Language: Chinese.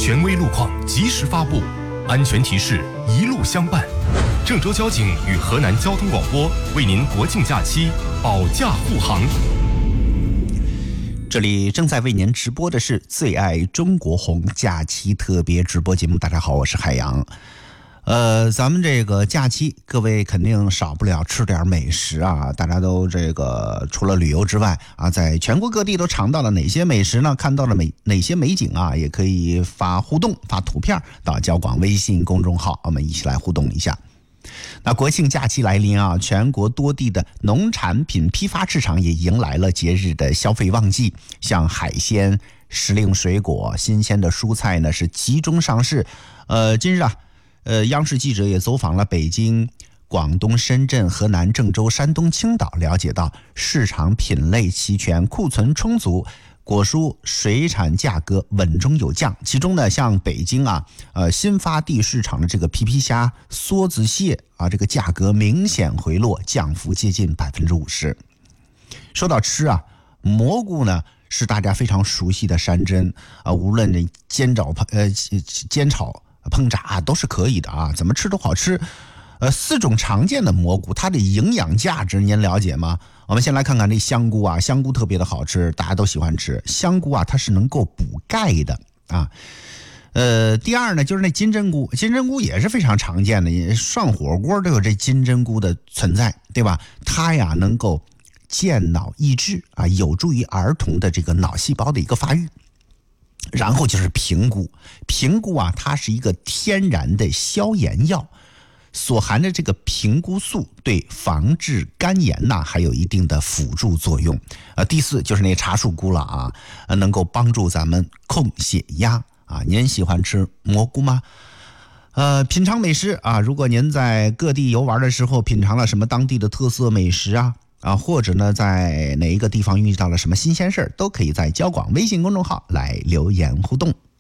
权威路况及时发布，安全提示一路相伴。郑州交警与河南交通广播为您国庆假期保驾护航。 这里正在为您直播的是最爱中国红假期特别直播节目。大家好，我是海洋。咱们这个假期，各位肯定少不了吃点美食啊！大家都这个除了旅游之外啊，在全国各地都尝到了哪些美食呢？看到了哪些美景啊？也可以发互动、发图片到交广微信公众号，我们一起来互动一下。那国庆假期来临啊，全国多地的农产品批发市场也迎来了节日的消费旺季，像海鲜、时令水果、新鲜的蔬菜呢是集中上市。今日啊，央视记者也走访了北京、广东、深圳、河南、郑州、山东、青岛，了解到市场品类齐全，库存充足，果蔬水产价格稳中有降。其中呢，像北京啊，新发地市场的这个皮皮虾、梭子蟹啊，这个价格明显回落，降幅接近50%。说到吃啊，蘑菇呢是大家非常熟悉的山珍啊，无论你煎炒烹炸都是可以的啊，怎么吃都好吃。4种常见的蘑菇，它的营养价值您了解吗？我们先来看看这香菇啊，香菇特别的好吃，大家都喜欢吃。香菇啊，它是能够补钙的啊。第二呢，就是那金针菇，金针菇也是非常常见的，涮火锅都有这金针菇的存在，对吧？它呀能够健脑益智啊，有助于儿童的这个脑细胞的一个发育。然后就是平菇，平菇啊，它是一个天然的消炎药，所含的这个平菇素对防治肝炎呐还有一定的辅助作用。第四就是那茶树菇了啊，能够帮助咱们控血压啊。您喜欢吃蘑菇吗？品尝美食啊，如果您在各地游玩的时候品尝了什么当地的特色美食啊，或者呢，在哪一个地方遇到了什么新鲜事儿，都可以在交广微信公众号来留言互动。